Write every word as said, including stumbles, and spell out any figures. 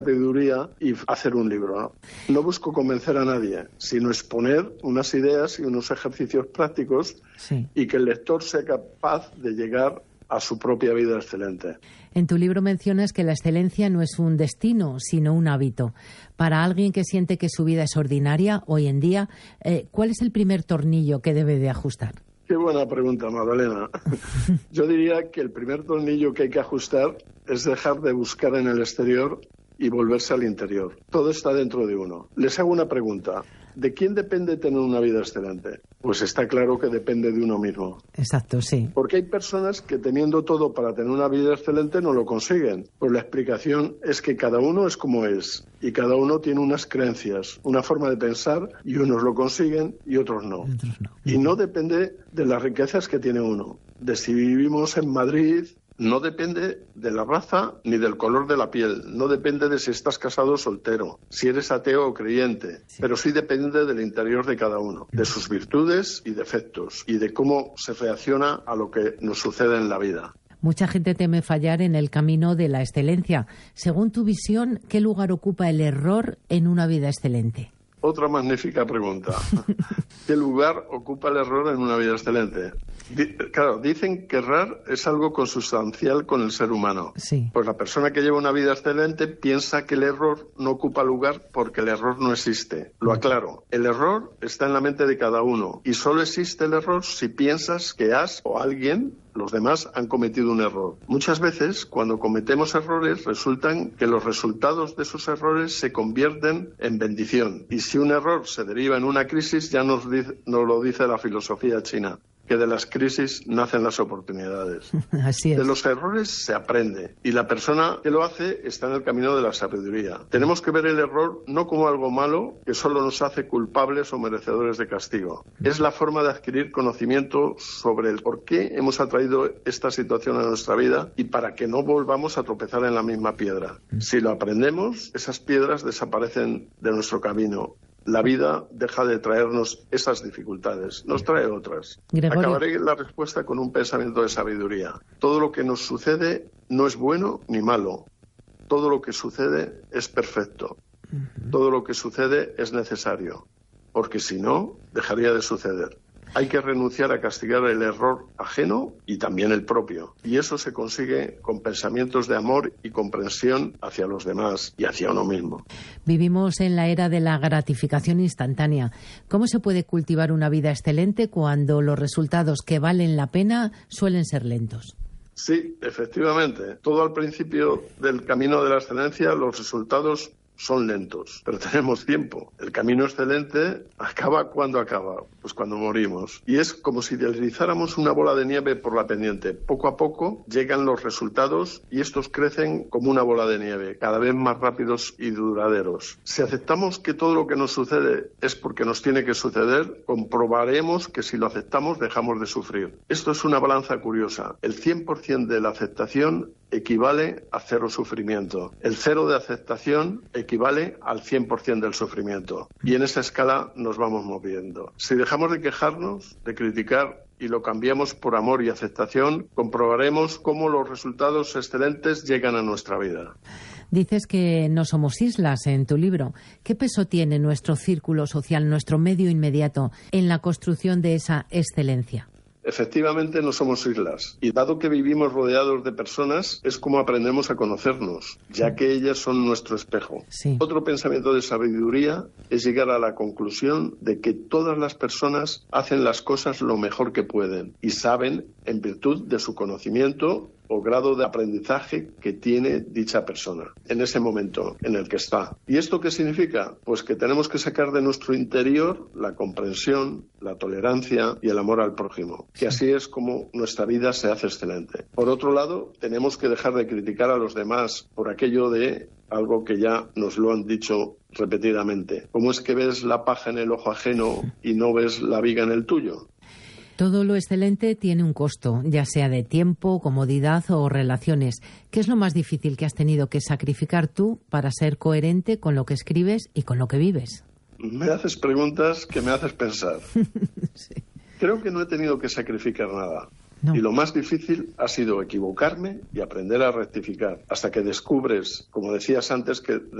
sabiduría y hacer un libro, ¿no? No busco convencer a nadie, sino exponer unas ideas y unos ejercicios prácticos, sí, y que el lector sea capaz de llegar a su propia vida excelente. En tu libro mencionas que la excelencia no es un destino, sino un hábito. Para alguien que siente que su vida es ordinaria hoy en día, eh, ¿cuál es el primer tornillo que debe de ajustar? Qué buena pregunta, Magdalena. Yo diría que el primer tornillo que hay que ajustar es dejar de buscar en el exterior y volverse al interior. Todo está dentro de uno. Les hago una pregunta. ¿De quién depende tener una vida excelente? Pues está claro que depende de uno mismo. Exacto, sí. Porque hay personas que teniendo todo para tener una vida excelente no lo consiguen. Pues la explicación es que cada uno es como es y cada uno tiene unas creencias, una forma de pensar y unos lo consiguen y otros no. Y, otros no. Y no depende de las riquezas que tiene uno, de si vivimos en Madrid. No depende de la raza ni del color de la piel, no depende de si estás casado o soltero, si eres ateo o creyente, sí, pero sí depende del interior de cada uno, de sus virtudes y defectos y de cómo se reacciona a lo que nos sucede en la vida. Mucha gente teme fallar en el camino de la excelencia. Según tu visión, ¿qué lugar ocupa el error en una vida excelente? Otra magnífica pregunta. ¿Qué lugar ocupa el error en una vida excelente? Di- claro, dicen que errar es algo consustancial con el ser humano. Sí. Pues la persona que lleva una vida excelente piensa que el error no ocupa lugar porque el error no existe. Lo aclaro. El error está en la mente de cada uno y solo existe el error si piensas que has o alguien, los demás, han cometido un error. Muchas veces, cuando cometemos errores, resultan que los resultados de esos errores se convierten en bendición. Y si un error se deriva en una crisis, ya nos, dice, nos lo dice la filosofía china, que de las crisis nacen las oportunidades. Así es. De los errores se aprende y la persona que lo hace está en el camino de la sabiduría. Tenemos que ver el error no como algo malo que solo nos hace culpables o merecedores de castigo. Es la forma de adquirir conocimiento sobre el por qué hemos atraído esta situación a nuestra vida y para que no volvamos a tropezar en la misma piedra. Si lo aprendemos, esas piedras desaparecen de nuestro camino. La vida deja de traernos esas dificultades, nos trae otras. Gregorio. Acabaré la respuesta con un pensamiento de sabiduría. Todo lo que nos sucede no es bueno ni malo. Todo lo que sucede es perfecto. Uh-huh. Todo lo que sucede es necesario, porque si no, dejaría de suceder. Hay que renunciar a castigar el error ajeno y también el propio. Y eso se consigue con pensamientos de amor y comprensión hacia los demás y hacia uno mismo. Vivimos en la era de la gratificación instantánea. ¿Cómo se puede cultivar una vida excelente cuando los resultados que valen la pena suelen ser lentos? Sí, efectivamente. Todo al principio del camino de la excelencia, los resultados son lentos, pero tenemos tiempo. El camino excelente acaba cuando acaba, pues cuando morimos. Y es como si deslizáramos una bola de nieve por la pendiente. Poco a poco llegan los resultados y estos crecen como una bola de nieve, cada vez más rápidos y duraderos. Si aceptamos que todo lo que nos sucede es porque nos tiene que suceder, comprobaremos que si lo aceptamos dejamos de sufrir. Esto es una balanza curiosa. El cien por ciento de la aceptación equivale a cero sufrimiento. El cero de aceptación equivale al cien por ciento del sufrimiento. Y en esa escala nos vamos moviendo. Si dejamos de quejarnos, de criticar y lo cambiamos por amor y aceptación, comprobaremos cómo los resultados excelentes llegan a nuestra vida. Dices que no somos islas en tu libro. ¿Qué peso tiene nuestro círculo social, nuestro medio inmediato, en la construcción de esa excelencia? Efectivamente, no somos islas. Y dado que vivimos rodeados de personas, es como aprendemos a conocernos, ya que ellas son nuestro espejo. Sí. Otro pensamiento de sabiduría es llegar a la conclusión de que todas las personas hacen las cosas lo mejor que pueden y saben en virtud de su conocimiento o grado de aprendizaje que tiene dicha persona en ese momento en el que está. ¿Y esto qué significa? Pues que tenemos que sacar de nuestro interior la comprensión, la tolerancia y el amor al prójimo, que así es como nuestra vida se hace excelente. Por otro lado, tenemos que dejar de criticar a los demás por aquello de algo que ya nos lo han dicho repetidamente. ¿Cómo es que ves la paja en el ojo ajeno y no ves la viga en el tuyo? Todo lo excelente tiene un costo, ya sea de tiempo, comodidad o relaciones. ¿Qué es lo más difícil que has tenido que sacrificar tú para ser coherente con lo que escribes y con lo que vives? Me haces preguntas que me haces pensar. Sí. Creo que no he tenido que sacrificar nada. No. Y lo más difícil ha sido equivocarme y aprender a rectificar, hasta que descubres, como decías antes, que